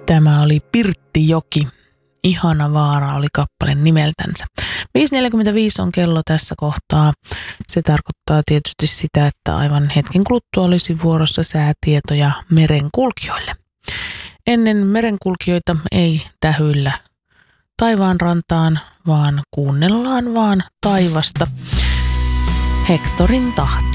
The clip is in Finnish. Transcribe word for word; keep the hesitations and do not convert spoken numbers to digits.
Tämä oli Pirttijoki. Ihana vaara oli kappale nimeltänsä. viisi neljäkymmentäviisi on kello tässä kohtaa. Se tarkoittaa tietysti sitä, että aivan hetken kuluttua olisi vuorossa säätietoja merenkulkijoille. Ennen merenkulkijoita ei tähyillä taivaan rantaan, vaan kuunnellaan vaan taivasta. Hectorin tahti.